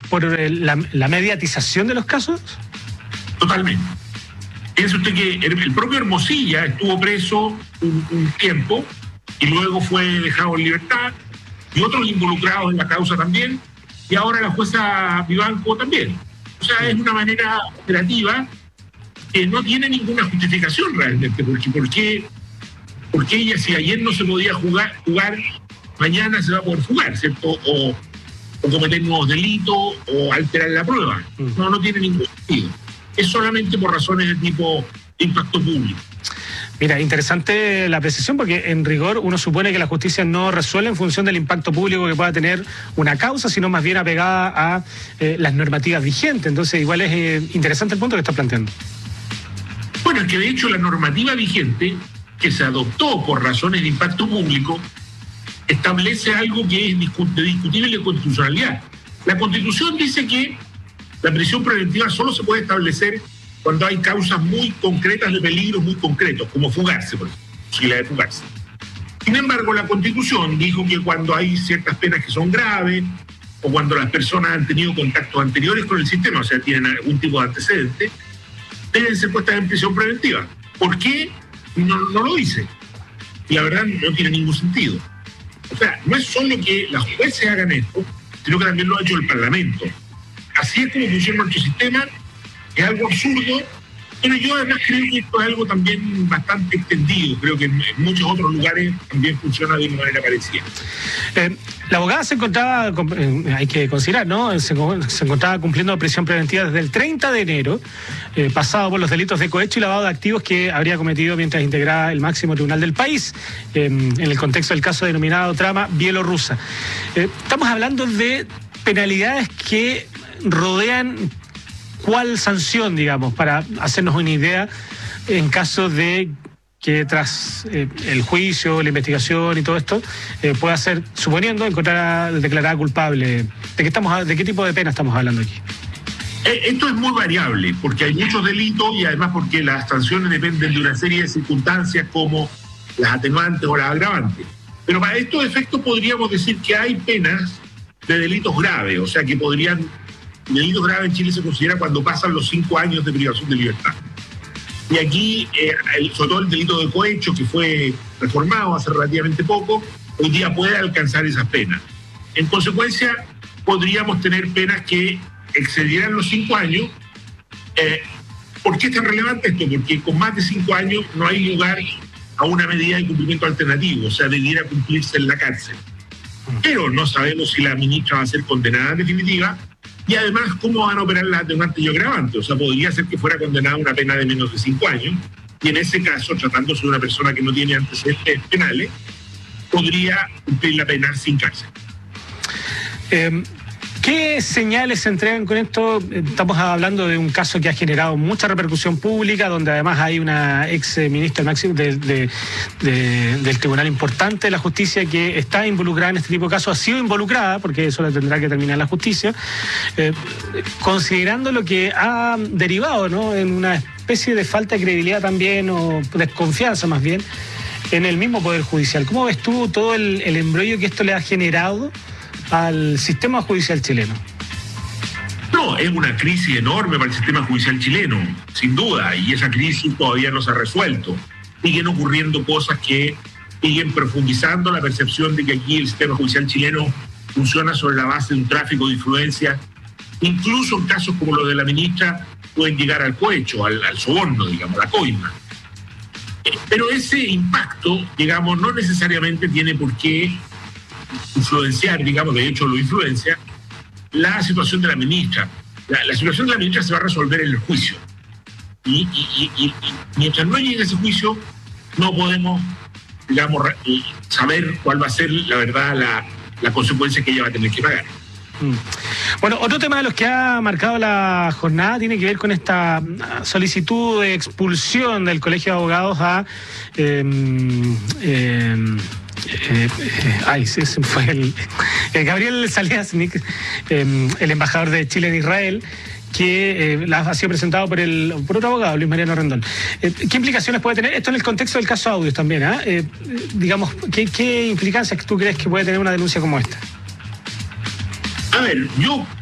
por la mediatización de los casos? Totalmente. Piense usted que el propio Hermosilla estuvo preso un tiempo y luego fue dejado en libertad, y otros involucrados en la causa también, y ahora la jueza Vivanco también. O sea, es una manera operativa que no tiene ninguna justificación realmente, porque ¿por qué ella, si ayer no se podía jugar, mañana se va a poder jugar, ¿cierto? O cometer nuevos delitos o alterar la prueba? No tiene ningún sentido. Es solamente por razones de tipo de impacto público. Mira, interesante la precisión, porque en rigor uno supone que la justicia no resuelve en función del impacto público que pueda tener una causa, sino más bien apegada a las normativas vigentes. Entonces, igual es interesante el punto que estás planteando. Bueno, es que de hecho la normativa vigente, que se adoptó por razones de impacto público, establece algo que es de discutible constitucionalidad. La Constitución dice que la prisión preventiva solo se puede establecer cuando hay causas muy concretas de peligros muy concretos, como fugarse, por ejemplo, posibilidad de fugarse. Sin embargo, la Constitución dijo que cuando hay ciertas penas que son graves, o cuando las personas han tenido contactos anteriores con el sistema, o sea, tienen algún tipo de antecedente, deben ser puestas en prisión preventiva. ¿Por qué? No lo dice. Y la verdad no tiene ningún sentido. O sea, no es solo que las jueces hagan esto, sino que también lo ha hecho el Parlamento. Así es como funciona nuestro sistema. Es algo absurdo, pero yo además creo que esto es algo también bastante extendido. Creo que en muchos otros lugares también funciona de una manera parecida. La abogada se encontraba, hay que considerar, ¿no? Se encontraba cumpliendo prisión preventiva desde el 30 de enero, pasado por los delitos de cohecho y lavado de activos que habría cometido mientras integraba el máximo tribunal del país, en el contexto del caso denominado trama bielorrusa. Estamos hablando de penalidades que rodean ¿cuál sanción, digamos, para hacernos una idea en caso de que tras el juicio, la investigación y todo esto, pueda ser, suponiendo, encontrar declarada culpable? ¿De qué tipo de pena estamos hablando aquí? Esto es muy variable, porque hay muchos delitos y además porque las sanciones dependen de una serie de circunstancias como las atenuantes o las agravantes. Pero para estos efectos podríamos decir que hay penas de delitos graves, o sea que delitos graves en Chile se considera cuando pasan los 5 años de privación de libertad. Y aquí, sobre todo el delito de cohecho, que fue reformado hace relativamente poco, hoy día puede alcanzar esas penas. En consecuencia, podríamos tener penas que excedieran los 5 años. ¿Por qué es tan relevante esto? Porque con más de 5 años no hay lugar a una medida de cumplimiento alternativo, o sea, debiera cumplirse en la cárcel. Pero no sabemos si la ministra va a ser condenada en definitiva. Y además, ¿cómo van a operar las atenuantes y agravantes? O sea, podría ser que fuera condenada a una pena de menos de 5 años, y en ese caso, tratándose de una persona que no tiene antecedentes penales, podría cumplir la pena sin cárcel. ¿Qué señales se entregan con esto? Estamos hablando de un caso que ha generado mucha repercusión pública, donde además hay una ex ministra del Tribunal importante de la Justicia que está involucrada en este tipo de casos, ha sido involucrada, porque eso lo tendrá que terminar la justicia, considerando lo que ha derivado, ¿no?, en una especie de falta de credibilidad también, o desconfianza más bien, en el mismo Poder Judicial. ¿Cómo ves tú todo el embrollo que esto le ha generado al sistema judicial chileno? No, es una crisis enorme para el sistema judicial chileno, sin duda, y esa crisis todavía no se ha resuelto. Siguen ocurriendo cosas que siguen profundizando la percepción de que aquí el sistema judicial chileno funciona sobre la base de un tráfico de influencias. Incluso en casos como los de la ministra pueden llegar al cohecho, al soborno, digamos, a la coima. Pero ese impacto, digamos, no necesariamente tiene por qué influenciar, digamos, de hecho lo influencia, la situación de la ministra. La situación de la ministra se va a resolver en el juicio. Y mientras no llegue ese juicio, no podemos, digamos, saber cuál va a ser, la verdad, la consecuencia que ella va a tener que pagar. Bueno, otro tema de los que ha marcado la jornada tiene que ver con esta solicitud de expulsión del Colegio de Abogados a... ese fue el Gabriel Saliasnik, el embajador de Chile en Israel, que ha sido presentado por otro abogado, Luis Mariano Rendón. ¿Qué implicaciones puede tener esto en el contexto del caso Audios también? Digamos, ¿qué implicancias tú crees que puede tener una denuncia como esta? A ver, yo